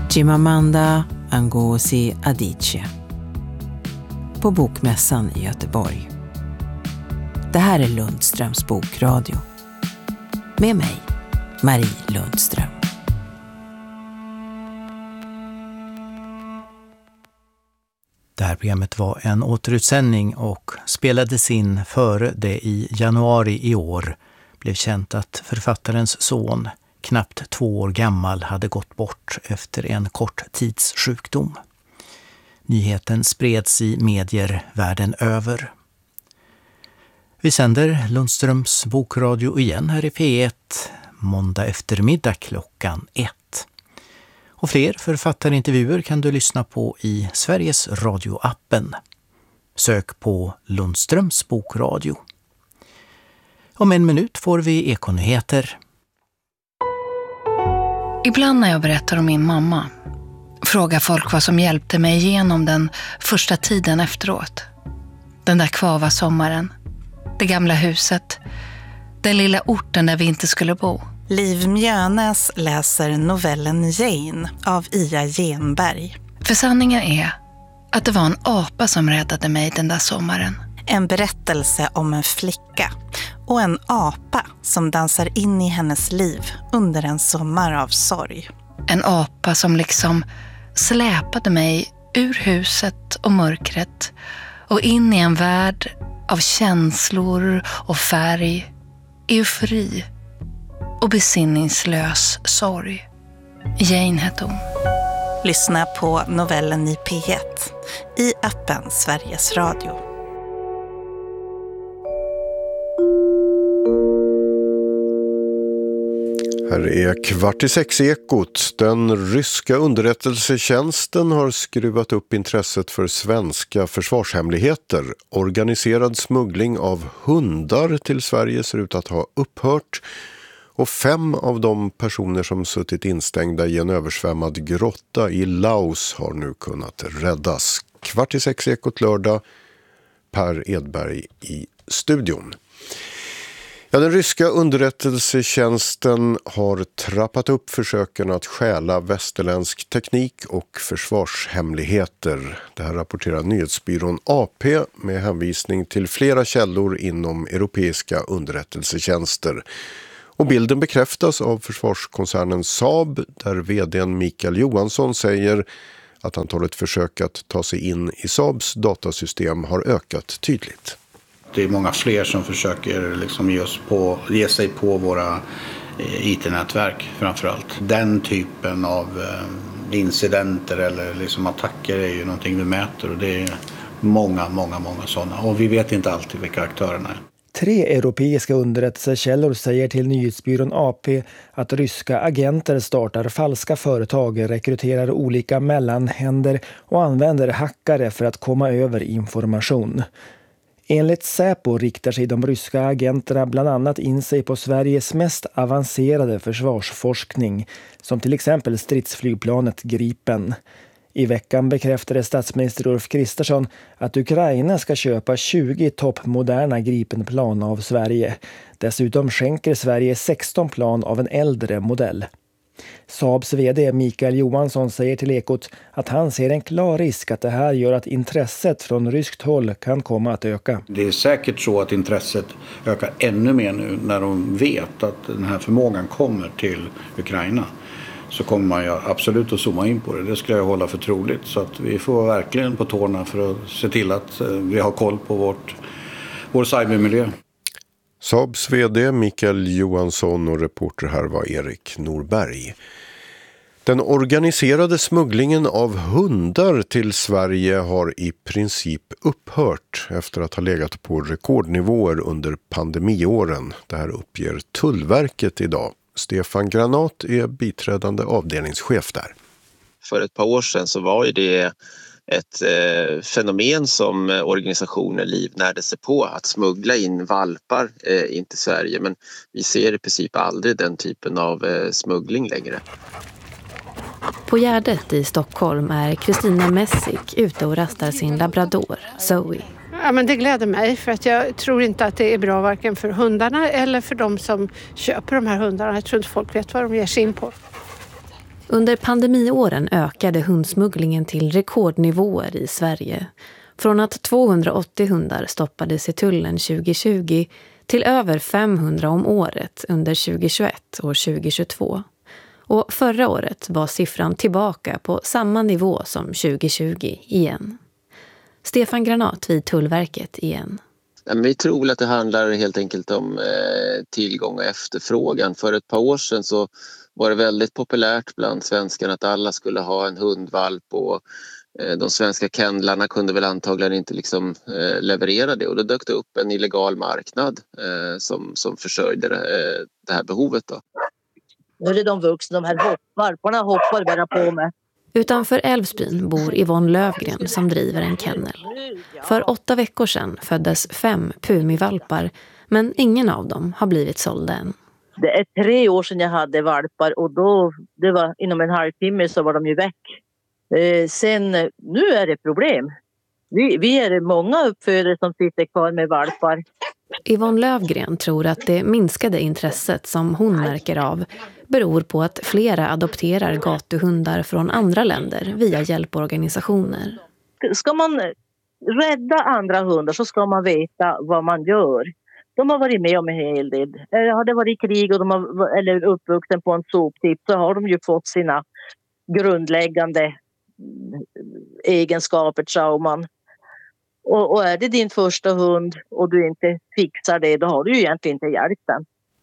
Chimamanda Ngozi Adichie på Bokmässan i Göteborg. Det här är Lundströms bokradio. Med mig, Marie Lundström. Det här programmet var en återutsändning och spelades in före det i januari i år blev känt att författarens son, knappt 2 år gammal, hade gått bort efter en kort tids sjukdom. Nyheten spreds i medier världen över. Vi sänder Lundströms bokradio igen här i P1 måndag eftermiddag klockan 1. Och fler författarintervjuer kan du lyssna på i Sveriges Radio-appen. Sök på Lundströms bokradio. Om en minut får vi Ekonyheter. Ibland när jag berättar om min mamma frågar folk vad som hjälpte mig igenom den första tiden efteråt. Den där kvava sommaren, det gamla huset, den lilla orten där vi inte skulle bo. Liv Mjönäs läser novellen Jane av Ia Genberg. För sanningen är att det var en apa som räddade mig den där sommaren. En berättelse om en flicka och en apa som dansar in i hennes liv under en sommar av sorg. En apa som liksom släpade mig ur huset och mörkret och in i en värld av känslor och färg, eufori och besinningslös sorg. Jane hette hon. Lyssna på novellen i P1 i appen Sveriges Radio. Här är 5:45-ekot. Den ryska underrättelsetjänsten har skruvat upp intresset för svenska försvarshemligheter. Organiserad smuggling av hundar till Sverige ser ut att ha upphört. Och 5 av de personer som suttit instängda i en översvämmad grotta i Laos har nu kunnat räddas. 5:45-ekot lördag. Per Edberg i studion. Ja, den ryska underrättelsetjänsten har trappat upp försöken att stjäla västerländsk teknik och försvarshemligheter. Det här rapporterar nyhetsbyrån AP med hänvisning till flera källor inom europeiska underrättelsetjänster. Och bilden bekräftas av försvarskoncernen Saab, där vdn Mikael Johansson säger att antalet försök att ta sig in i Saabs datasystem har ökat tydligt. Det är många fler som försöker liksom ge sig på våra IT-nätverk framförallt. Den typen av incidenter eller liksom attacker är ju någonting vi mäter och det är många sådana. Och vi vet inte alltid vilka aktörerna är. 3 europeiska underrättelsekällor säger till nyhetsbyrån AP att ryska agenter startar falska företag, rekryterar olika mellanhänder och använder hackare för att komma över information. Enligt Säpo riktar sig de ryska agenterna bland annat in sig på Sveriges mest avancerade försvarsforskning, som till exempel stridsflygplanet Gripen. I veckan bekräftade statsminister Ulf Kristersson att Ukraina ska köpa 20 toppmoderna Gripenplan av Sverige. Dessutom skänker Sverige 16 plan av en äldre modell. Saabs vd Mikael Johansson säger till Ekot att han ser en klar risk att det här gör att intresset från ryskt håll kan komma att öka. Det är säkert så att intresset ökar ännu mer nu när de vet att den här förmågan kommer till Ukraina. Så kommer man ju absolut att zooma in på det. Det ska jag hålla för troligt. Så att vi får verkligen på tårna för att se till att vi har koll på vår cybermiljö. Saabs vd Mikael Johansson och reporter här var Erik Norberg. Den organiserade smugglingen av hundar till Sverige har i princip upphört efter att ha legat på rekordnivåer under pandemiåren. Det här uppger Tullverket idag. Stefan Granat är biträdande avdelningschef där. För ett par år sedan så var ju det ett fenomen som organisationer livnärde sig på, att smuggla in valpar in till Sverige. Men vi ser i princip aldrig den typen av smuggling längre. På Gärdet i Stockholm är Kristina Messik ute och rastar sin labrador, Zoe. Ja, men det gläder mig för att jag tror inte att det är bra varken för hundarna eller för de som köper de här hundarna. Jag tror inte folk vet vad de ger sig in på. Under pandemiåren ökade hundsmugglingen till rekordnivåer i Sverige. Från att 280 hundar stoppades i tullen 2020 till över 500 om året under 2021 och 2022. Och förra året var siffran tillbaka på samma nivå som 2020 igen. Stefan Granat vid Tullverket igen. Vi tror att det handlar helt enkelt om tillgång och efterfrågan. För ett par år sedan så var det väldigt populärt bland svenskarna att alla skulle ha en hundvalp, och de svenska kennlarna kunde väl antagligen inte leverera det, och då dök det upp en illegal marknad som försörjde det här behovet då. Nu är det de vuxna, de här valparna hoppar bara på med. Utanför Älvsbyn bor Yvonne Lövgren som driver en kennel. För 8 veckor sedan föddes 5 pumivalpar, men ingen av dem har blivit sålda än. Det är 3 år sedan jag hade valpar, och då, det var inom en halvtimme så var de ju väck. Sen, nu är det problem. Vi är många uppfödare som sitter kvar med valpar. Yvonne Lövgren tror att det minskade intresset som hon märker av beror på att flera adopterar gatuhundar från andra länder via hjälporganisationer. Ska man rädda andra hundar så ska man veta vad man gör. De har varit med om en hel del. Har det varit krig och eller uppvuxen på en soptipp, så har de ju fått sina grundläggande egenskaper, trauman. Och är det din första hund och du inte fixar det, då har du ju egentligen inte hjälpt den.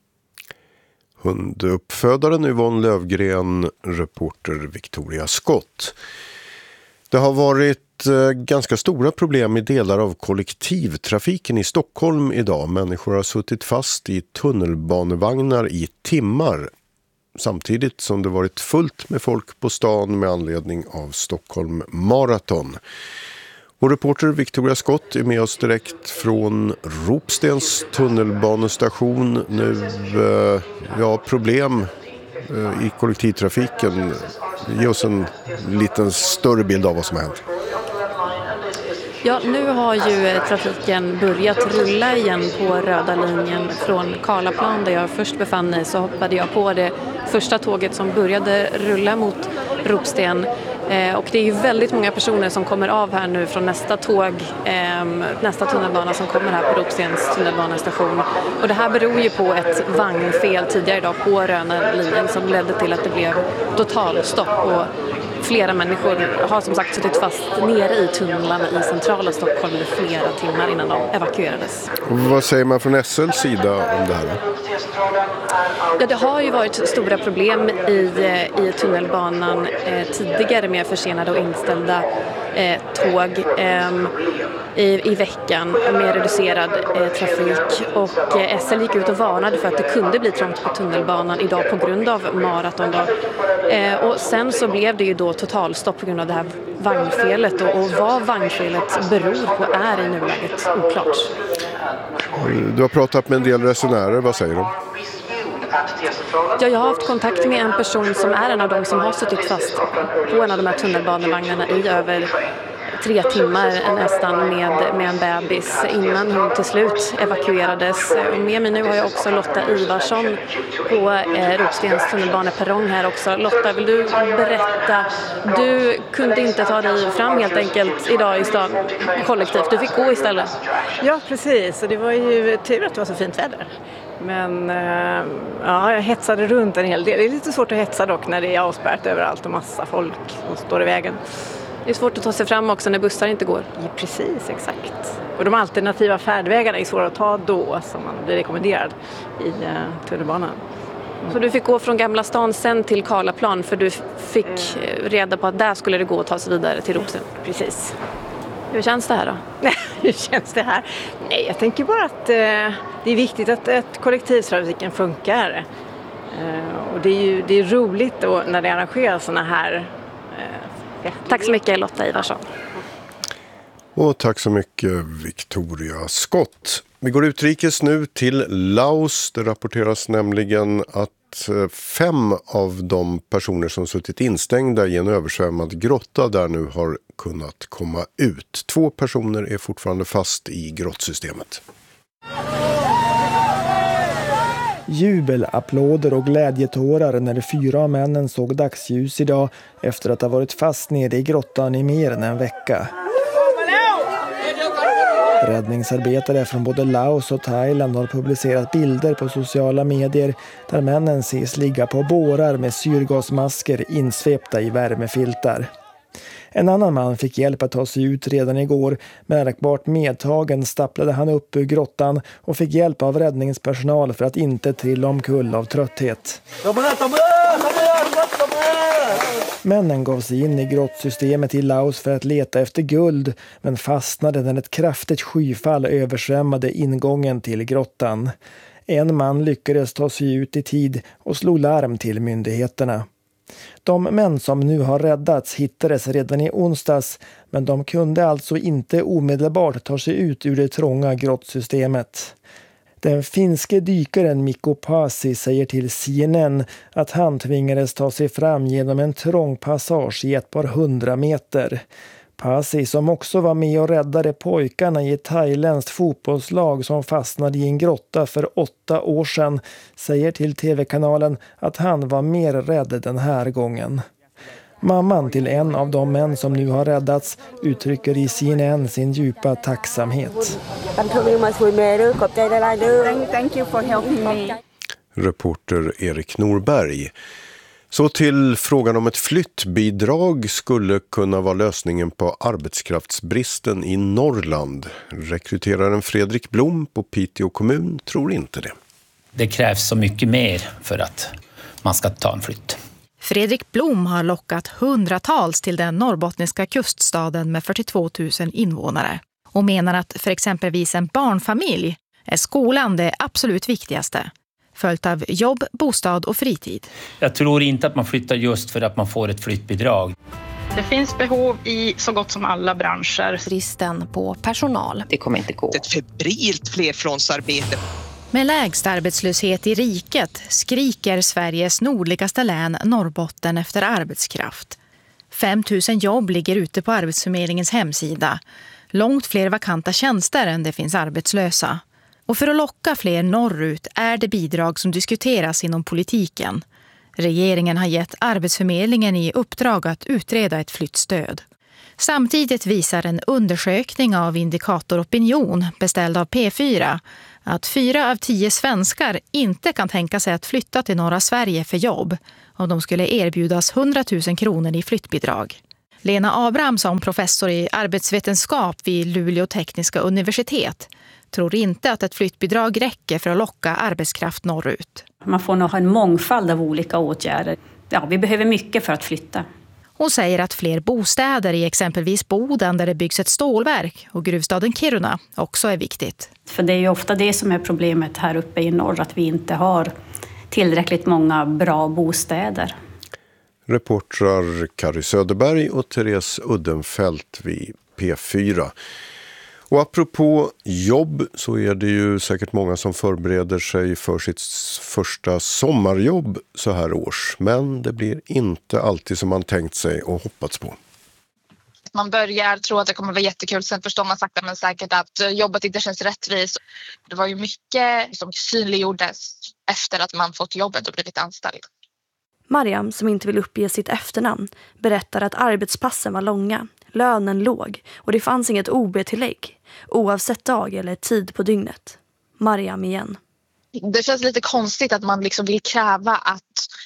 Hunduppfödaren Yvonne Lövgren, reporter Victoria Skott. Det har varit ganska stora problem i delar av kollektivtrafiken i Stockholm idag. Människor har suttit fast i tunnelbanevagnar i timmar, samtidigt som det varit fullt med folk på stan med anledning av Stockholm Marathon. Vår reporter Victoria Skott är med oss direkt från Ropstens tunnelbanestation. Nu, problem i kollektivtrafiken. Ge oss en liten större bild av vad som har hänt. Ja, nu har ju trafiken börjat rulla igen på röda linjen från Karlaplan där jag först befann mig. Så hoppade jag på det första tåget som började rulla mot Ropsten. Och det är ju väldigt många personer som kommer av här nu från nästa tåg, nästa tunnelbana som kommer här på Ropstens tunnelbanestation. Och det här beror ju på ett vagnfel tidigare idag på röda linjen som ledde till att det blev totalstopp, och flera människor har som sagt suttit fast nere i tunnlarna i centrala Stockholm i flera timmar innan de evakuerades. Och vad säger man från SLs sida om det här? Ja, det har ju varit stora problem i tunnelbanan tidigare med försenade och inställda tåg i veckan med reducerad trafik, och SL gick ut och varnade för att det kunde bli trångt på tunnelbanan idag på grund av maraton då. Och sen så blev det ju då totalstopp på grund av det här vagnfelet, och vad vagnfelet beror på är i nuläget oklart. Du har pratat med en del resenärer, vad säger de? Ja, jag har haft kontakt med en person som är en av dem som har suttit fast på en av de här tunnelbanevagnarna i över 3 timmar nästan med en bebis innan hon till slut evakuerades. Och med mig nu har jag också Lotta Ivarsson på Ropstens tunnelbaneperrong här också. Lotta, vill du berätta? Du kunde inte ta dig fram helt enkelt idag i stan kollektivt. Du fick gå istället. Ja, precis. Och det var ju tur att det var så fint väder. Men jag hetsade runt en hel del. Det är lite svårt att hetsa dock när det är avspärrat överallt och massa folk som står i vägen. Det är svårt att ta sig fram också när bussar inte går. Ja, precis, exakt. Och de alternativa färdvägarna är svåra att ta då, som man blir rekommenderad i tunnelbanan. Så du fick gå från Gamla stan sen till Karlaplan för du fick reda på att där skulle det gå att ta sig vidare till Ropsten? Precis. Hur känns det här då? Hur känns det här? Nej, jag tänker bara att det är viktigt att kollektivtrafiken funkar. Och det är roligt då när det arrangeras såna här. Tack så mycket Lotta Ivarsson. Och tack så mycket Victoria Skott. Vi går utrikes nu till Laos. Det rapporteras nämligen att 5 av de personer som suttit instängda i en översvämmad grotta där nu har kunnat komma ut. 2 personer är fortfarande fast i grottsystemet. Jubel, applåder och glädjetårar när 4 av männen såg dagsljus idag efter att ha varit fast nere i grottan i mer än en vecka. Räddningsarbetare från både Laos och Thailand har publicerat bilder på sociala medier där männen ses ligga på bårar med syrgasmasker insvepta i värmefiltar. En annan man fick hjälp att ta sig ut redan igår. Märkbart medtagen stapplade han upp ur grottan och fick hjälp av räddningspersonal för att inte trilla omkull av trötthet. Männen gav sig in i grottsystemet i Laos för att leta efter guld, men fastnade när ett kraftigt skyfall översvämmade ingången till grottan. En man lyckades ta sig ut i tid och slog larm till myndigheterna. De män som nu har räddats hittades redan i onsdags, men de kunde alltså inte omedelbart ta sig ut ur det trånga grottsystemet. Den finske dykaren Mikko Pasi säger till CNN att han tvingades ta sig fram genom en trång passage i ett par 100 meter. Pasi, som också var med och räddade pojkarna i ett thailändskt fotbollslag som fastnade i en grotta för 8 år sedan, säger till tv-kanalen att han var mer rädd den här gången. Mamman till en av de män som nu har räddats uttrycker i CNN sin djupa tacksamhet. Thank you for helping me. Reporter Erik Norberg. Så till frågan om ett flyttbidrag skulle kunna vara lösningen på arbetskraftsbristen i Norrland. Rekryteraren Fredrik Blom på Piteå kommun tror inte det. Det krävs så mycket mer för att man ska ta en flytt. Fredrik Blom har lockat hundratals till den norrbottniska kuststaden med 42 000 invånare och menar att för exempelvis en barnfamilj är skolan det absolut viktigaste, följt av jobb, bostad och fritid. Jag tror inte att man flyttar just för att man får ett flyttbidrag. Det finns behov i så gott som alla branscher. Bristen på personal. Det kommer inte gå. Ett febrilt flerfrontsarbete. Med lägst arbetslöshet i riket skriker Sveriges nordligaste län Norrbotten efter arbetskraft. 5 000 jobb ligger ute på Arbetsförmedlingens hemsida. Långt fler vakanta tjänster än det finns arbetslösa. Och för att locka fler norrut är det bidrag som diskuteras inom politiken. Regeringen har gett Arbetsförmedlingen i uppdrag att utreda ett flyttstöd. Samtidigt visar en undersökning av Indikator Opinion beställd av P4 att 4 av 10 svenskar inte kan tänka sig att flytta till norra Sverige för jobb om de skulle erbjudas 100 000 kronor i flyttbidrag. Lena Abrahamsson, professor i arbetsvetenskap vid Luleå tekniska universitet, tror inte att ett flyttbidrag räcker för att locka arbetskraft norrut. Man får nog ha en mångfald av olika åtgärder. Ja, vi behöver mycket för att flytta. Hon säger att fler bostäder i exempelvis Boden där det byggs ett stålverk och gruvstaden Kiruna också är viktigt. För det är ju ofta det som är problemet här uppe i norr, att vi inte har tillräckligt många bra bostäder. Reportrar Kari Söderberg och Therese Uddenfelt vid P4. Och apropå jobb så är det ju säkert många som förbereder sig för sitt första sommarjobb så här års. Men det blir inte alltid som man tänkt sig och hoppats på. Man börjar tro att det kommer vara jättekul, sen förstår man sakta men säkert att jobbet inte känns rättvist. Det var ju mycket som synliggjordes efter att man fått jobbet och blivit anställd. Mariam, som inte vill uppge sitt efternamn, berättar att arbetspassen var långa, lönen låg och det fanns inget OB-tillägg, oavsett dag eller tid på dygnet. Mariam igen. Det känns lite konstigt att man liksom vill kräva att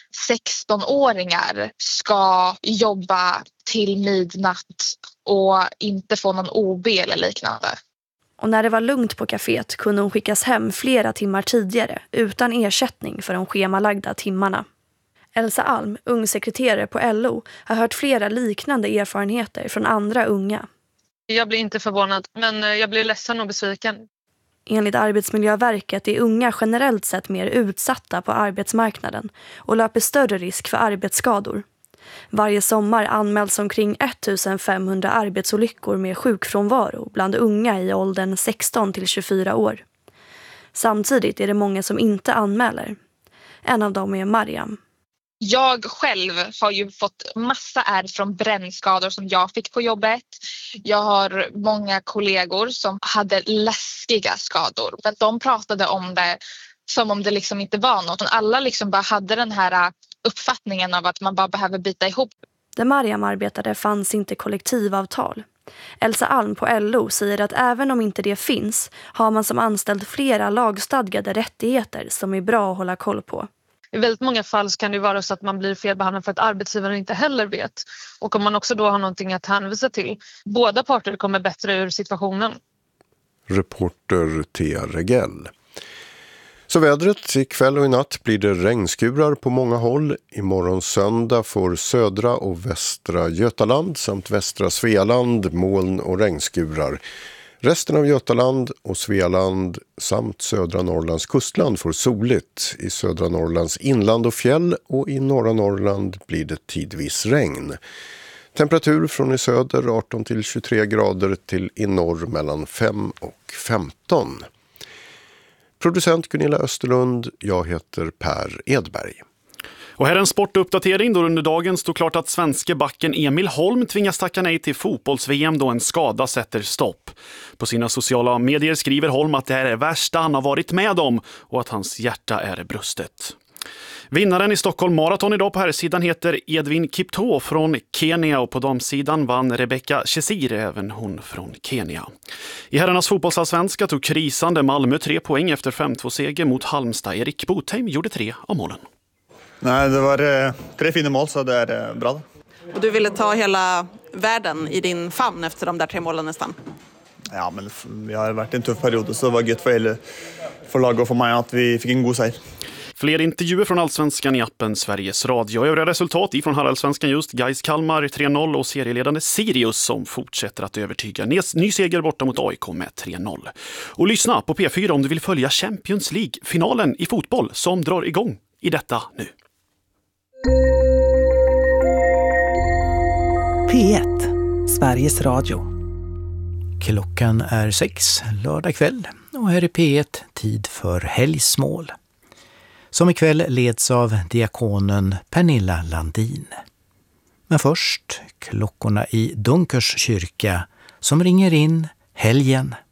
16-åringar ska jobba till midnatt och inte få någon OB eller liknande. Och när det var lugnt på kaféet kunde hon skickas hem flera timmar tidigare utan ersättning för de schemalagda timmarna. Elsa Alm, ung sekreterare på LO, har hört flera liknande erfarenheter från andra unga. Jag blir inte förvånad, men jag blir ledsen och besviken. Enligt Arbetsmiljöverket är unga generellt sett mer utsatta på arbetsmarknaden och löper större risk för arbetsskador. Varje sommar anmäls omkring 1500 arbetsolyckor med sjukfrånvaro bland unga i åldern 16 till 24 år. Samtidigt är det många som inte anmäler. En av dem är Mariam. Jag själv har ju fått massa ärr från brännskador som jag fick på jobbet. Jag har många kollegor som hade läskiga skador. Men de pratade om det som om det liksom inte var något. Alla liksom bara hade den här uppfattningen av att man bara behöver bita ihop. Där Mariam arbetade fanns inte kollektivavtal. Elsa Alm på LO säger att även om inte det finns har man som anställd flera lagstadgade rättigheter som är bra att hålla koll på. I väldigt många fall kan det vara så att man blir felbehandlad för att arbetsgivaren inte heller vet. Och om man också då har någonting att hänvisa till, båda parter kommer bättre ur situationen. Reporter Thea Regell. Så vädret, ikväll och i natt blir det regnskurar på många håll. Imorgon söndag får södra och västra Götaland samt västra Svealand moln och regnskurar. Resten av Götaland och Svealand samt södra Norrlands kustland får soligt. I södra Norrlands inland och fjäll och i norra Norrland blir det tidvis regn. Temperatur från i söder 18 till 23 grader till i norr mellan 5 och 15. Producent Gunilla Österlund, jag heter Per Edberg. Och här är en sportuppdatering då under dagen stod klart att svenske backen Emil Holm tvingas tacka nej till fotbolls-VM då en skada sätter stopp. På sina sociala medier skriver Holm att det här är det värsta han har varit med om och att hans hjärta är brustet. Vinnaren i Stockholm Marathon idag på herrsidan heter Edwin Kipto från Kenya och på damsidan vann Rebecca Chesir, även hon från Kenya. I herrarnas fotbollsallsvenska tog krisande Malmö 3 poäng efter 5-2-seger mot Halmstad. Erik Botheim gjorde 3 av målen. Nej, det var 3 fina mål så det är bra. Och du ville ta hela världen i din famn efter de där 3 målen nästan? Ja, men vi har varit i en tuff period så det var gött för laget och för mig att vi fick en god seger. Fler intervjuer från Allsvenskan i appen Sveriges Radio. Övriga resultat ifrån Allsvenskan just Gais Kalmar 3-0 och serieledande Sirius som fortsätter att övertyga. Ny seger borta mot AIK med 3-0. Och lyssna på P4 om du vill följa Champions League-finalen i fotboll som drar igång i detta nu. P1, Sveriges Radio. Klockan är 6, lördag kväll och här är P1 tid för helgsmål. Som ikväll leds av diakonen Pernilla Landin. Men först klockorna i Dunkers kyrka som ringer in helgen